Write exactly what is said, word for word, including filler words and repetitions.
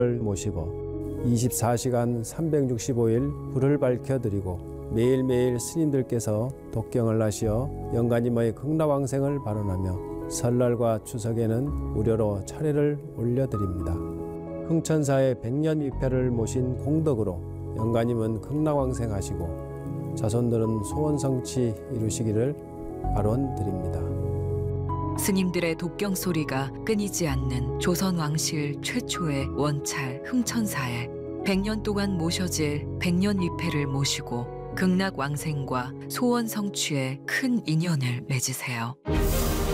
모시고 이십사 시간 삼백육십오 일 불을 밝혀드리고 매일매일 스님들께서 독경을 하시어 영가님의 극락왕생을 발언하며 설날과 추석에는 무료로 차례를 올려드립니다. 흥천사의 백년 위패를 모신 공덕으로 영가님은 극락왕생하시고 자손들은 소원성취 이루시기를 발언드립니다. 스님들의 독경 소리가 끊이지 않는 조선 왕실 최초의 원찰 흥천사에 백 년 동안 모셔질 백년 위패를 모시고 극락왕생과 소원 성취에 큰 인연을 맺으세요.